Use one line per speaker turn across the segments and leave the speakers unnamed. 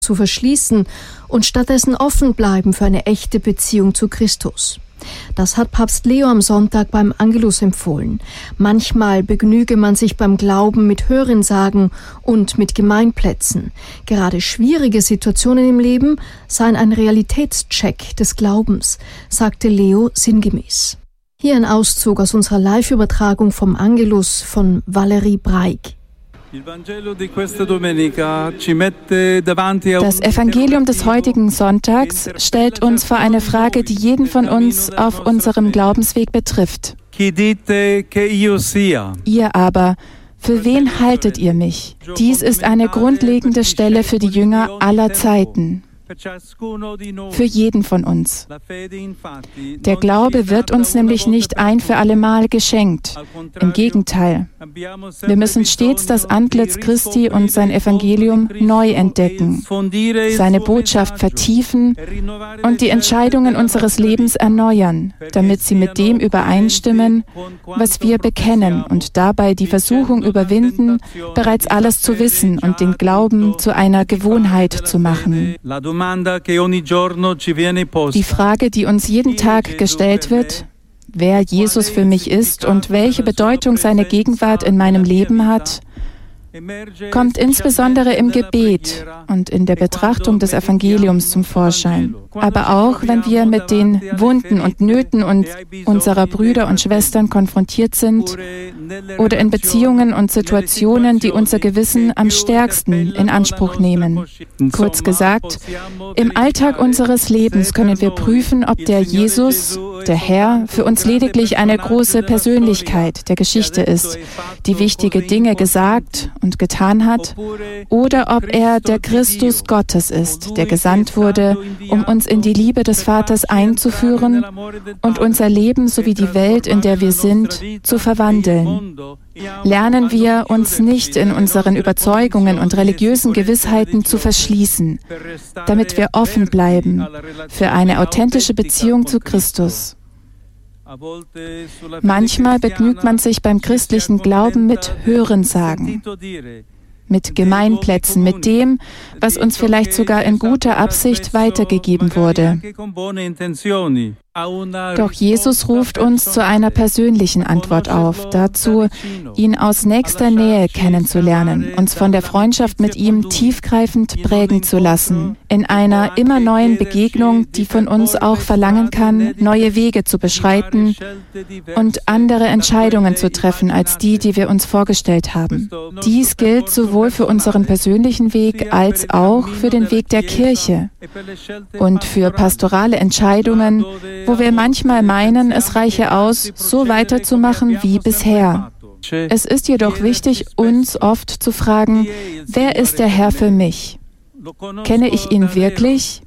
zu verschließen und stattdessen offen bleiben für eine echte Beziehung zu Christus. Das hat Papst Leo am Sonntag beim Angelus empfohlen. Manchmal begnüge man sich beim Glauben mit Hörensagen und mit Gemeinplätzen. Gerade schwierige Situationen im Leben seien ein Realitätscheck des Glaubens, sagte Leo sinngemäß. Hier ein Auszug aus unserer Live-Übertragung vom Angelus von Valerie Breik.
Das Evangelium des heutigen Sonntags stellt uns vor eine Frage, die jeden von uns auf unserem Glaubensweg betrifft. Ihr aber, für wen haltet ihr mich? Dies ist eine grundlegende Stelle für die Jünger aller Zeiten. Für jeden von uns. Der Glaube wird uns nämlich nicht ein für alle Mal geschenkt. Im Gegenteil. Wir müssen stets das Antlitz Christi und sein Evangelium neu entdecken, seine Botschaft vertiefen und die Entscheidungen unseres Lebens erneuern, damit sie mit dem übereinstimmen, was wir bekennen und dabei die Versuchung überwinden, bereits alles zu wissen und den Glauben zu einer Gewohnheit zu machen. Die Frage, die uns jeden Tag gestellt wird, wer Jesus für mich ist und welche Bedeutung seine Gegenwart in meinem Leben hat, kommt insbesondere im Gebet und in der Betrachtung des Evangeliums zum Vorschein. Aber auch, wenn wir mit den Wunden und Nöten unserer Brüder und Schwestern konfrontiert sind oder in Beziehungen und Situationen, die unser Gewissen am stärksten in Anspruch nehmen. Kurz gesagt, im Alltag unseres Lebens können wir prüfen, ob der Jesus, der Herr, für uns lediglich eine große Persönlichkeit der Geschichte ist, die wichtige Dinge gesagt und getan hat, oder ob er der Christus Gottes ist, der gesandt wurde, um uns in die Liebe des Vaters einzuführen und unser Leben sowie die Welt, in der wir sind, zu verwandeln. Lernen wir, uns nicht in unseren Überzeugungen und religiösen Gewissheiten zu verschließen, damit wir offen bleiben für eine authentische Beziehung zu Christus. Manchmal begnügt man sich beim christlichen Glauben mit Hörensagen, mit Gemeinplätzen, mit dem, was uns vielleicht sogar in guter Absicht weitergegeben wurde. Doch Jesus ruft uns zu einer persönlichen Antwort auf, dazu, ihn aus nächster Nähe kennenzulernen, uns von der Freundschaft mit ihm tiefgreifend prägen zu lassen, in einer immer neuen Begegnung, die von uns auch verlangen kann, neue Wege zu beschreiten und andere Entscheidungen zu treffen als die, die wir uns vorgestellt haben. Dies gilt sowohl für unseren persönlichen Weg als auch für den Weg der Kirche und für pastorale Entscheidungen, wo wir manchmal meinen, es reiche aus, so weiterzumachen wie bisher. Es ist jedoch wichtig, uns oft zu fragen, wer ist der Herr für mich? Kenne ich ihn wirklich?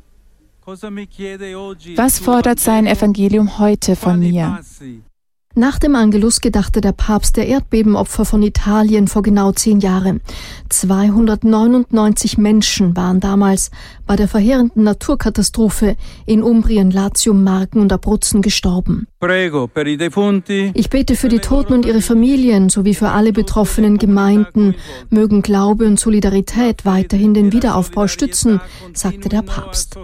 Was fordert sein Evangelium heute von mir?
Nach dem Angelus gedachte der Papst der Erdbebenopfer von Italien vor genau 10 Jahren. 299 Menschen waren damals bei der verheerenden Naturkatastrophe in Umbrien, Latium, Marken und Abruzzen gestorben. Ich bete für die Toten und ihre Familien sowie für alle betroffenen Gemeinden. Mögen Glaube und Solidarität weiterhin den Wiederaufbau stützen, sagte der Papst.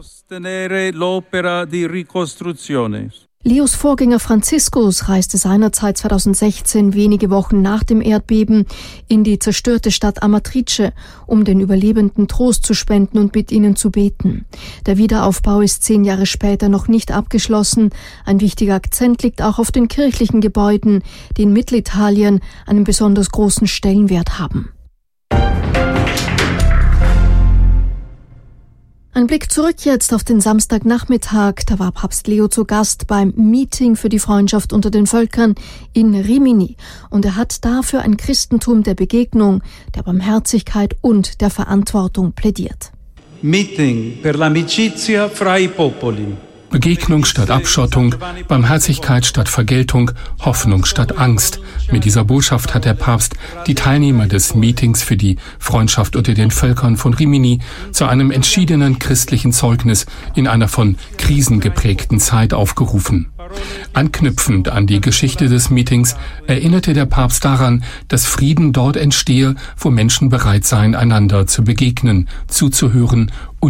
Leos Vorgänger Franziskus reiste seinerzeit 2016, wenige Wochen nach dem Erdbeben, in die zerstörte Stadt Amatrice, um den Überlebenden Trost zu spenden und mit ihnen zu beten. Der Wiederaufbau ist 10 Jahre später noch nicht abgeschlossen. Ein wichtiger Akzent liegt auch auf den kirchlichen Gebäuden, die in Mittelitalien einen besonders großen Stellenwert haben. Ein Blick zurück jetzt auf den Samstagnachmittag. Da war Papst Leo zu Gast beim Meeting für die Freundschaft unter den Völkern in Rimini. Und er hat dafür ein Christentum der Begegnung, der Barmherzigkeit und der Verantwortung plädiert.
Meeting per l'amicizia fra i popoli. Begegnung statt Abschottung, Barmherzigkeit statt Vergeltung, Hoffnung statt Angst. Mit dieser Botschaft hat der Papst die Teilnehmer des Meetings für die Freundschaft unter den Völkern von Rimini zu einem entschiedenen christlichen Zeugnis in einer von Krisen geprägten Zeit aufgerufen. Anknüpfend an die Geschichte des Meetings erinnerte der Papst daran, dass Frieden dort entstehe, wo Menschen bereit seien, einander zu begegnen, zuzuhören